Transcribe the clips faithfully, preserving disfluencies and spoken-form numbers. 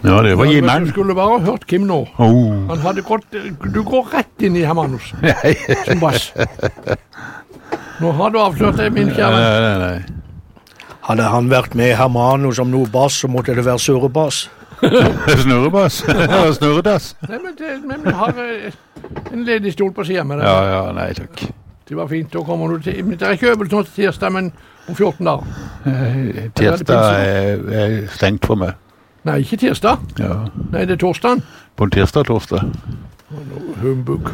Ja, det var Ja, Jimman. du skulle bare hørt Kim nå. Oh. Han hadde gått, du går rett inn i Hermanus, Nei, som bass. Nå har du avslørt det, min nei, kjære. nei, nei. Hadde han vært med i Hermano som noe bass, så måtte det være surrebass. Snurrebass. Eller snurredass. Nei, men, det, men vi har eh, en ledig stol på siden med det. Ja, ja, nei takk. Det var fint, da kommer du til, det er ikke øvelse nå til tirsdag, men om fjorten dager. Eh, Tirsdag er, er stengt for meg. Nei, ikke tirsdag. Ja. Nei, det er torsdagen. På en tirsdag, torsdag. Humbug.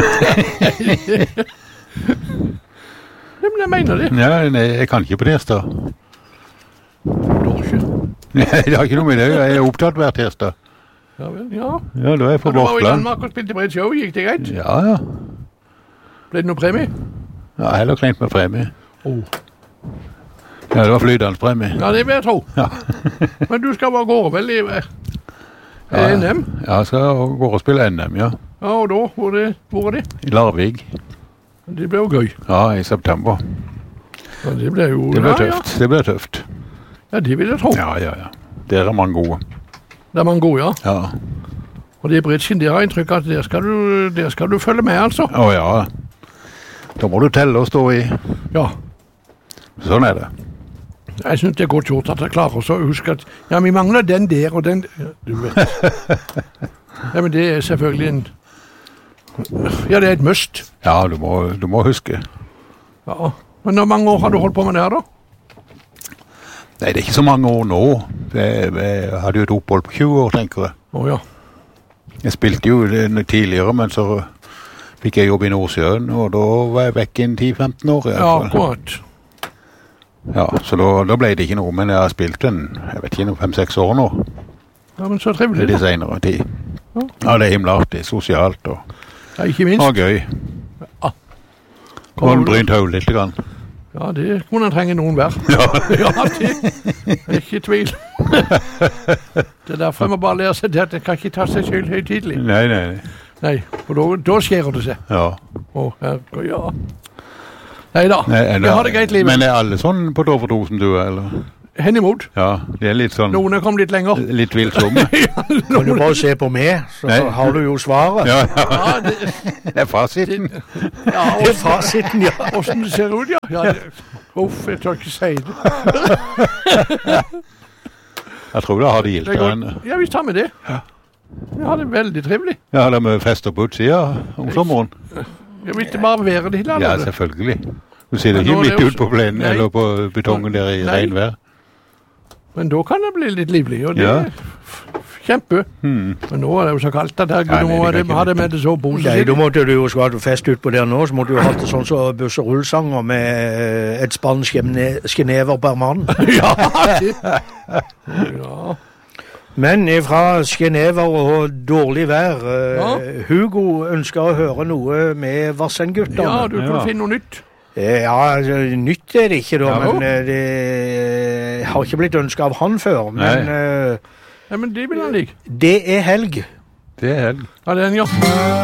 Nei, men jeg mener det. Ja, nei, jeg kan ikke på tirsdag. Dorske. Nei, det har ikke noe med det. Jeg er opptatt hver tirsdag. Ja vel, ja. Ja, da er jeg på Ja, du var i Borkland. Danmark og spilte på et show, gikk det greit? Ja, ja. Ble det noe premie? Ja, heller klent med premie. Oh. Ja, det var flydanspremie. Ja, det vil jeg tro. Ja. Men du skal bare gå vel i eh, N M? Ja, jeg skal gå og spille N M, ja. Ja, og da? Hvor er det? Hvor er det? I Larvik. Det ble jo gøy. Ja, i september. Ja, det ble jo... Det blir ja, tøft. Det blir tøft. Ja, det vil jeg tro. Ja, ja, ja. Der er mange gode. Det er man god, ja. Ja. Og det er Britschen, det har inntrykk av at der skal, du, der skal du følge med, altså. Å ja. Da må du telle og stå i. Ja. Sånn er det. Jeg synes det er godt gjort at jeg klarer å huske at ja, vi mangler den der og den. Ja, du vet. Ja, men det er selvfølgelig en... Ja, det er et must. Ja, du må, du må huske. Ja. Men hvor mange år har du holdt på med det her, da? Nei, det er ikke så mange år nå. Jeg, jeg hadde jo et opphold på tjue år, tenker jeg. Å ja. Jeg spilte jo det tidligere, men så fikk jeg jobb i Nordsjøen, og da var jeg vekk inn ti femten år i hvert Ja, fall. akkurat. Ja, så da, da ble det ikke noe, men jeg har spilt en, jeg vet ikke, fem seks år nå. Ja, men så trivelig, Det er da. senere tid. Ja. Ja, det er himla artig, sosialt og, Ja, ikke minst. og gøy. Og en brynt høy litt grann. Ja, det kunne han trenge noen hver. Ja. Ja, det er ikke i tvil. Det er derfor jeg må bare lære seg det at jeg kan ikke ta seg selv høytidelig. Nei, nei, nei. Nei, for da, da skjer det seg. Ja. Å, herre, ja. Nei da, Nei, vi har det greit livet. Men er alle sånn på Dovredo som du er, eller? Hen imot. Ja, det er litt sånn, Noen er kommet litt lenger. litt vilsomme. Kan du bare se på meg, så Nei. har du jo svaret. Ja, ja, Ja, det, det er fasiten. ja, Det er fasiten, ja. hvordan det ser ut, ja. ja det, uff, jeg tør ikke si det. Jeg tror det har det gildt Det er her godt. inne. Ja, vi tar med det. Vi har det veldig trivelig. Ja, det er med fester på utsida om sommeren. Jeg vil ikke bare være det hele. Ja, eller? selvfølgelig. Du sitter Men ikke nå er det midt jo ute på plenen Nei. eller på betongen der i Nei. regnvær. Men da kan det bli litt livlig, og det Ja. er f- kjempe. Hmm. Men nå er det jo så kaldt at herregud, Ja, du nei, må det kan ha ikke det med det så pose. Nei, da måtte du jo skulle hatt fest utpå der nå, så måtte du jo hatt det sånn som buss- og rullsanger med et spann skjene- skenever per mann. Ja, det. Ja. Men fra Skenever og dårlig vær, eh, Ja. Hugo ønsker å høre noe med Vassendgutterne. ja, du kan Ja. finne noe nytt. Eh, Ja, altså, nytt er det ikke da, Ja, men eh, det har ikke blitt ønsket av han før. Men eh, Ja, men det vil han like. det er helg. Det er helg. Ja, den, ja.